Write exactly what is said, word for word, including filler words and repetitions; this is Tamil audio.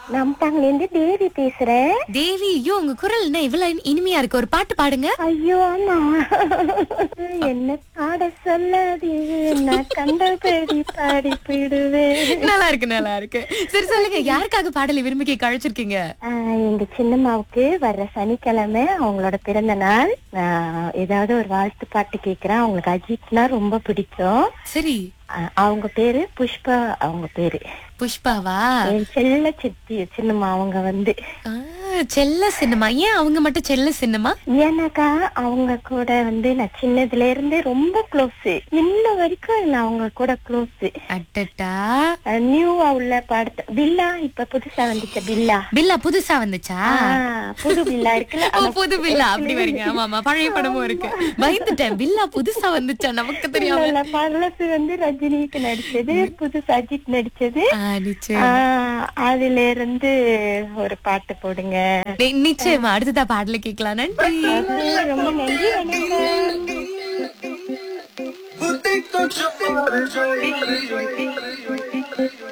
நாமட்டாங்கல இருந்து தேவி பேசுறேன். தேவி, ஐயோ உங்க குரல் என்ன இவ்வளவு இனி- இனிமையா இருக்கு. ஒரு பாட்டு பாடுங்க. ஐயோ ஆமா. என்ன பாட சொல்லாது, நான் கண்டபடி பாடி போயிடுவேன். நல்லா இருக்கு, நல்லா இருக்கு. சரி சொல்லுங்க, யாருக்காக பாடலை விரும்பி கேட்க அழைச்சிருக்கீங்க? ஆஹ், எங்க சின்னம்மாவுக்கு வர்ற சனிக்கிழமை அவங்களோட பிறந்த நாள். நான் ஏதாவது ஒரு வாழ்த்து பாட்டு கேக்குறேன். அவங்களுக்கு அஜித்னா ரொம்ப பிடிக்கும். சரி. ஆஹ், அவங்க பேரு புஷ்பா. அவங்க பேரு புஷ்பாவா? என் செல்ல சித்தி சின்னம்மா. அவங்க வந்து ஆ, செல்ல சின்னமா? ஏன் அவங்க மட்டும் செல்ல சின்னமா? ஏன்னாக்கா அவங்க கூட வந்து நான் சின்னதுல இருந்து ரொம்ப க்ளோஸ். இன்ன வரைக்கும் நான் அவங்க கூட க்ளோஸ். அட்டட்டா. நியூவா உள்ள படத்தை பில்லா, இப்ப புதுசா வந்துச்ச பில்லா. பில்லா புதுசா வந்துச்சா? ஆஹ், புது பில்லா இருக்குல்ல. ஓ, புது பில்லா அப்படி வரீங்க. ஆமா ஆமா, பழைய படமும் இருக்கு. பயந்துட்டேன், பில்லா புதுசா வந்துச்சா நமக்கு தெரியாம. இல்ல, பழசு வந்து ரஜினிக்கு நடிச்சது, புதுசு அஜித் நடிச்சது. ஆ, நிச்சயம். ஆஹ், அதுல இருந்து ஒரு பாட்டு போடுங்க. நி- நிச்சயமா அடுத்ததா பாடல கேட்கலாம். நன்றி. ரொம்ப நன்றி. வணக்கம். Vous dites que je